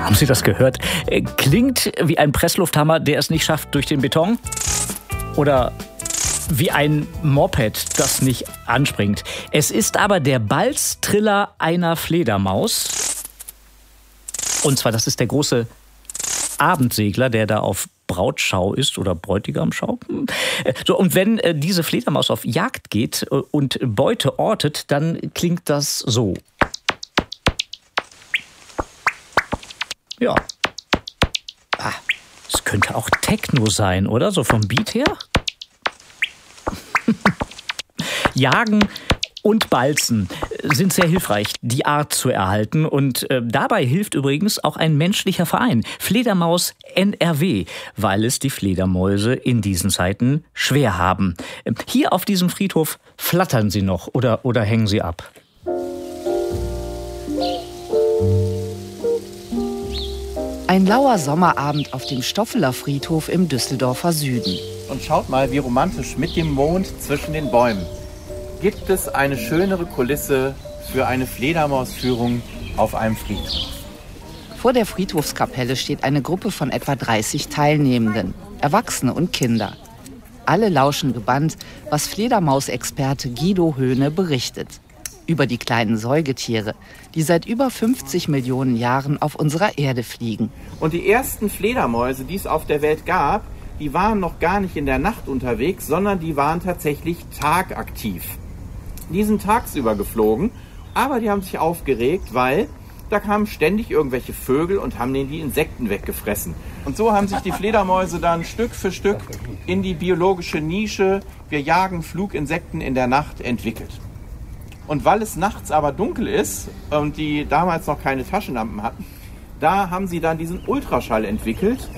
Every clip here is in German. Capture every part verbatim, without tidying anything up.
Haben Sie das gehört? Klingt wie ein Presslufthammer, der es nicht schafft durch den Beton. Oder wie ein Moped, das nicht anspringt. Es ist aber der Balztriller einer Fledermaus. Und zwar, das ist der große Abendsegler, der da auf Brautschau ist oder Bräutigamschau. So, und wenn äh, diese Fledermaus auf Jagd geht äh, und Beute ortet, dann klingt das so. Ja. Ah, es könnte auch Techno sein, oder? So vom Beat her? Jagen und Balzen sind sehr hilfreich, die Art zu erhalten. Und äh, dabei hilft übrigens auch ein menschlicher Verein, Fledermaus N R W, weil es die Fledermäuse in diesen Zeiten schwer haben. Hier auf diesem Friedhof flattern sie noch oder, oder hängen sie ab. Ein lauer Sommerabend auf dem Stoffeler Friedhof im Düsseldorfer Süden. Und schaut mal, wie romantisch mit dem Mond zwischen den Bäumen. Gibt es eine schönere Kulisse für eine Fledermausführung auf einem Friedhof? Vor der Friedhofskapelle steht eine Gruppe von etwa dreißig Teilnehmenden, Erwachsene und Kinder. Alle lauschen gebannt, was Fledermausexperte Guido Höhne berichtet. Über die kleinen Säugetiere, die seit über fünfzig Millionen Jahren auf unserer Erde fliegen. Und die ersten Fledermäuse, die es auf der Welt gab, die waren noch gar nicht in der Nacht unterwegs, sondern die waren tatsächlich tagaktiv. Die sind tagsüber geflogen, aber die haben sich aufgeregt, weil da kamen ständig irgendwelche Vögel und haben denen die Insekten weggefressen. Und so haben sich die Fledermäuse dann Stück für Stück in die biologische Nische "Wir jagen Fluginsekten in der Nacht" entwickelt. Und weil es nachts aber dunkel ist und die damals noch keine Taschenlampen hatten, da haben sie dann diesen Ultraschall entwickelt.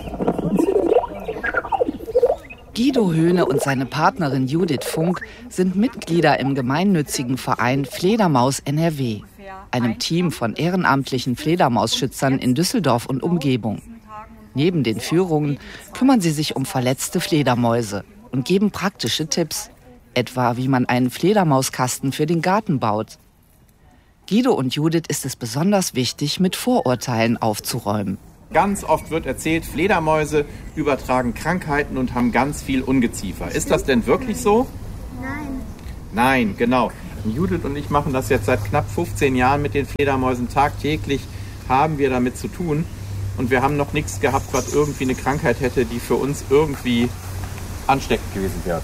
Guido Höhne und seine Partnerin Judith Funk sind Mitglieder im gemeinnützigen Verein Fledermaus N R W, einem Team von ehrenamtlichen Fledermausschützern in Düsseldorf und Umgebung. Neben den Führungen kümmern sie sich um verletzte Fledermäuse und geben praktische Tipps, etwa wie man einen Fledermauskasten für den Garten baut. Guido und Judith ist es besonders wichtig, mit Vorurteilen aufzuräumen. Ganz oft wird erzählt, Fledermäuse übertragen Krankheiten und haben ganz viel Ungeziefer. Ist das denn wirklich so? Nein. Nein, genau. Judith und ich machen das jetzt seit knapp fünfzehn Jahren mit den Fledermäusen. Tagtäglich haben wir damit zu tun. Und wir haben noch nichts gehabt, was irgendwie eine Krankheit hätte, die für uns irgendwie ansteckend gewesen wäre.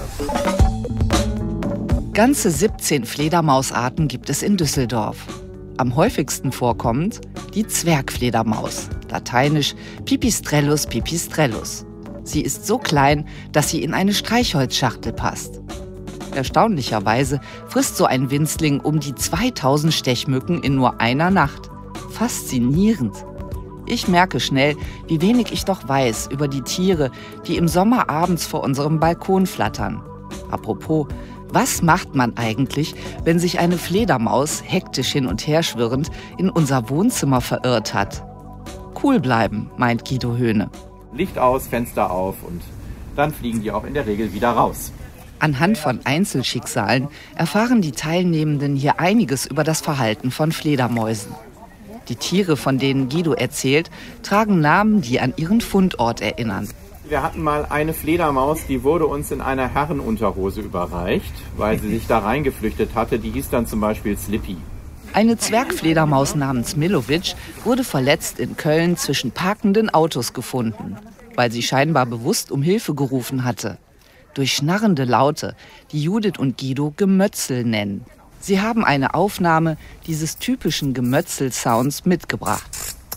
Ganze siebzehn Fledermausarten gibt es in Düsseldorf. Am häufigsten vorkommend die Zwergfledermaus, lateinisch Pipistrellus pipistrellus. Sie ist so klein, dass sie in eine Streichholzschachtel passt. Erstaunlicherweise frisst so ein Winzling um die zweitausend Stechmücken in nur einer Nacht. Faszinierend. Ich merke schnell, wie wenig ich doch weiß über die Tiere, die im Sommer abends vor unserem Balkon flattern. Apropos, was macht man eigentlich, wenn sich eine Fledermaus, hektisch hin und her schwirrend, in unser Wohnzimmer verirrt hat? Cool bleiben, meint Guido Höhne. Licht aus, Fenster auf und dann fliegen die auch in der Regel wieder raus. Anhand von Einzelschicksalen erfahren die Teilnehmenden hier einiges über das Verhalten von Fledermäusen. Die Tiere, von denen Guido erzählt, tragen Namen, die an ihren Fundort erinnern. Wir hatten mal eine Fledermaus, die wurde uns in einer Herrenunterhose überreicht, weil sie sich da reingeflüchtet hatte. Die hieß dann zum Beispiel Slippy. Eine Zwergfledermaus namens Milovic wurde verletzt in Köln zwischen parkenden Autos gefunden, weil sie scheinbar bewusst um Hilfe gerufen hatte. Durch schnarrende Laute, die Judith und Guido Gemötzel nennen. Sie haben eine Aufnahme dieses typischen Gemötzel-Sounds mitgebracht.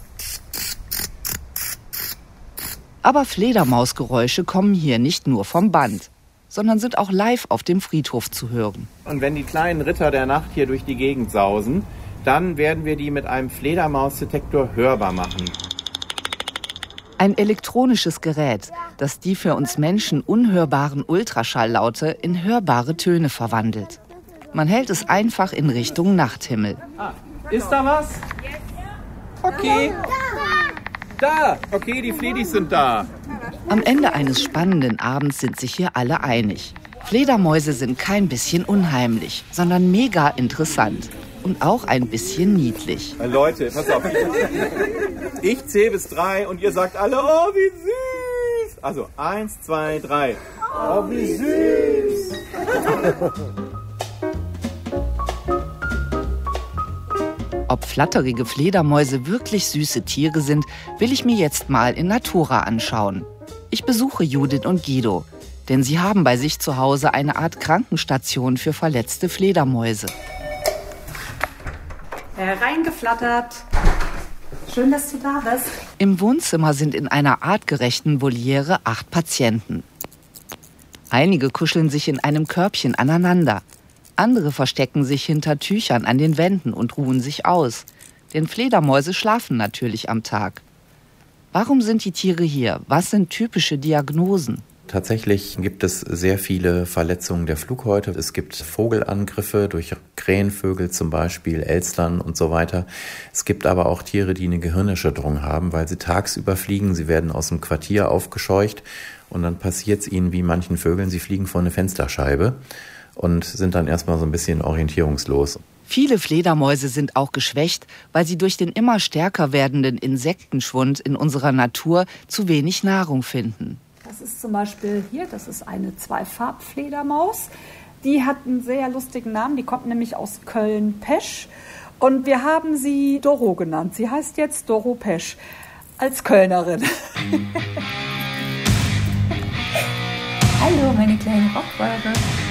Aber Fledermausgeräusche kommen hier nicht nur vom Band, sondern sind auch live auf dem Friedhof zu hören. Und wenn die kleinen Ritter der Nacht hier durch die Gegend sausen, dann werden wir die mit einem Fledermausdetektor hörbar machen. Ein elektronisches Gerät, das die für uns Menschen unhörbaren Ultraschalllaute in hörbare Töne verwandelt. Man hält es einfach in Richtung Nachthimmel. Ah, ist da was? Okay. Da! Okay, die Fledis sind da. Am Ende eines spannenden Abends sind sich hier alle einig. Fledermäuse sind kein bisschen unheimlich, sondern mega interessant. und auch ein bisschen niedlich. Hey Leute, pass auf. Ich zähle bis drei und ihr sagt alle, oh, wie süß. Also, eins, zwei, drei. Oh, wie süß. Ob flatterige Fledermäuse wirklich süße Tiere sind, will ich mir jetzt mal in Natura anschauen. Ich besuche Judith und Guido, denn sie haben bei sich zu Hause eine Art Krankenstation für verletzte Fledermäuse. Hereingeflattert. Schön, dass du da bist. Im Wohnzimmer sind in einer artgerechten Voliere acht Patienten. Einige kuscheln sich in einem Körbchen aneinander. Andere verstecken sich hinter Tüchern an den Wänden und ruhen sich aus. Denn Fledermäuse schlafen natürlich am Tag. Warum sind die Tiere hier? Was sind typische Diagnosen? Tatsächlich gibt es sehr viele Verletzungen der Flughäute. Es gibt Vogelangriffe durch Krähenvögel zum Beispiel, Elstern und so weiter. Es gibt aber auch Tiere, die eine Gehirnerschütterung haben, weil sie tagsüber fliegen. Sie werden aus dem Quartier aufgescheucht und dann passiert es ihnen wie manchen Vögeln. Sie fliegen vor eine Fensterscheibe und sind dann erstmal so ein bisschen orientierungslos. Viele Fledermäuse sind auch geschwächt, weil sie durch den immer stärker werdenden Insektenschwund in unserer Natur zu wenig Nahrung finden. Das ist zum Beispiel hier, das ist eine Zweifarbfledermaus. Die hat einen sehr lustigen Namen, die kommt nämlich aus Köln-Pesch. Und wir haben sie Doro genannt. Sie heißt jetzt Doro Pesch, als Kölnerin. Hallo, meine kleine Rockfolge.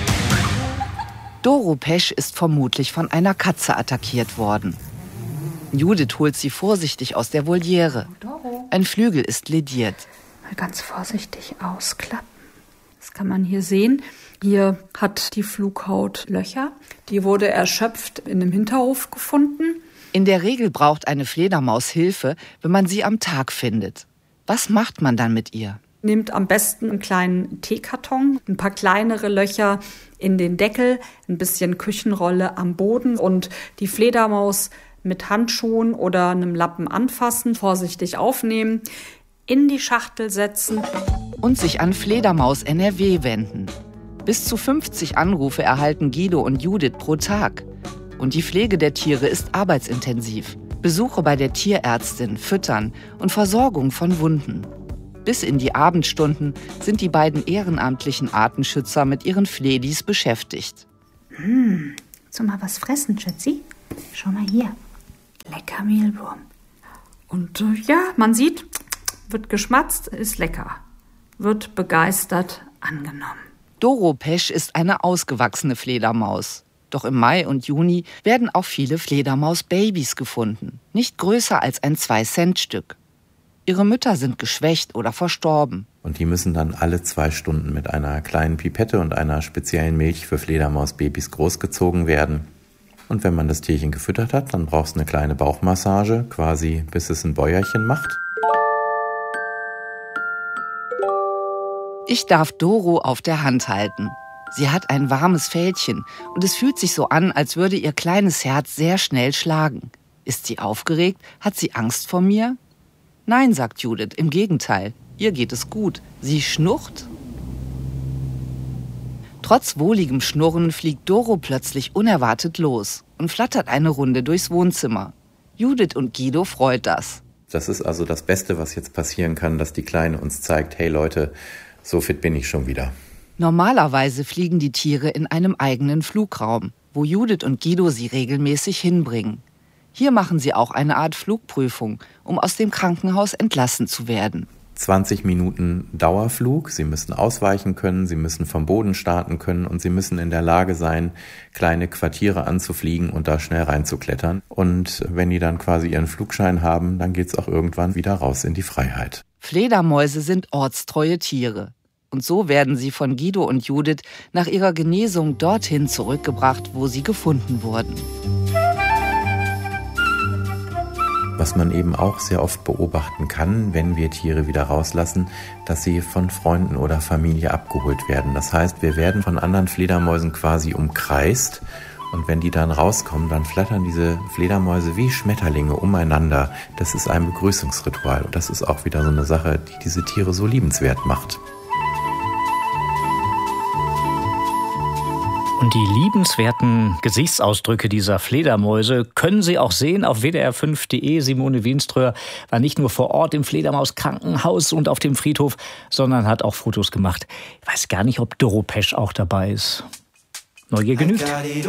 Doro Pesch ist vermutlich von einer Katze attackiert worden. Judith holt sie vorsichtig aus der Voliere. Ein Flügel ist lediert. Mal ganz vorsichtig ausklappen. Das kann man hier sehen. Hier hat die Flughaut Löcher. Die wurde erschöpft in einem Hinterhof gefunden. In der Regel braucht eine Fledermaus Hilfe, wenn man sie am Tag findet. Was macht man dann mit ihr? Nehmt am besten einen kleinen Teekarton, ein paar kleinere Löcher in den Deckel, ein bisschen Küchenrolle am Boden und die Fledermaus mit Handschuhen oder einem Lappen anfassen, vorsichtig aufnehmen, in die Schachtel setzen. Und sich an Fledermaus N R W wenden. Bis zu fünfzig Anrufe erhalten Guido und Judith pro Tag. Und die Pflege der Tiere ist arbeitsintensiv. Besuche bei der Tierärztin, Füttern und Versorgung von Wunden. Bis in die Abendstunden sind die beiden ehrenamtlichen Artenschützer mit ihren Fledis beschäftigt. Hm, so mal was fressen, Schätzi? Schau mal hier. Lecker Mehlwurm. Und äh, ja, man sieht, wird geschmatzt, ist lecker. Wird begeistert angenommen. Doro Pesch ist eine ausgewachsene Fledermaus. Doch im Mai und Juni werden auch viele Fledermaus-Babys gefunden. Nicht größer als ein zwei-Cent-Stück. Ihre Mütter sind geschwächt oder verstorben. Und die müssen dann alle zwei Stunden mit einer kleinen Pipette und einer speziellen Milch für Fledermausbabys großgezogen werden. Und wenn man das Tierchen gefüttert hat, dann braucht es eine kleine Bauchmassage, quasi bis es ein Bäuerchen macht. Ich darf Doro auf der Hand halten. Sie hat ein warmes Fältchen und es fühlt sich so an, als würde ihr kleines Herz sehr schnell schlagen. Ist sie aufgeregt? Hat sie Angst vor mir? Nein, sagt Judith, im Gegenteil. Ihr geht es gut. Sie schnurrt. Trotz wohligem Schnurren fliegt Doro plötzlich unerwartet los und flattert eine Runde durchs Wohnzimmer. Judith und Guido freut das. Das ist also das Beste, was jetzt passieren kann, dass die Kleine uns zeigt, hey Leute, so fit bin ich schon wieder. Normalerweise fliegen die Tiere in einem eigenen Flugraum, wo Judith und Guido sie regelmäßig hinbringen. Hier machen sie auch eine Art Flugprüfung, um aus dem Krankenhaus entlassen zu werden. zwanzig Minuten Dauerflug, sie müssen ausweichen können, sie müssen vom Boden starten können und sie müssen in der Lage sein, kleine Quartiere anzufliegen und da schnell reinzuklettern. Und wenn die dann quasi ihren Flugschein haben, dann geht's auch irgendwann wieder raus in die Freiheit. Fledermäuse sind ortstreue Tiere. Und so werden sie von Guido und Judith nach ihrer Genesung dorthin zurückgebracht, wo sie gefunden wurden. Was man eben auch sehr oft beobachten kann, wenn wir Tiere wieder rauslassen, dass sie von Freunden oder Familie abgeholt werden. Das heißt, wir werden von anderen Fledermäusen quasi umkreist und wenn die dann rauskommen, dann flattern diese Fledermäuse wie Schmetterlinge umeinander. Das ist ein Begrüßungsritual und das ist auch wieder so eine Sache, die diese Tiere so liebenswert macht. Und die liebenswerten Gesichtsausdrücke dieser Fledermäuse können Sie auch sehen auf w d r fünf punkt d e. Simone Wienströer war nicht nur vor Ort im Fledermauskrankenhaus und auf dem Friedhof, sondern hat auch Fotos gemacht. Ich weiß gar nicht, ob Doro Pesch auch dabei ist. Neugier genügt.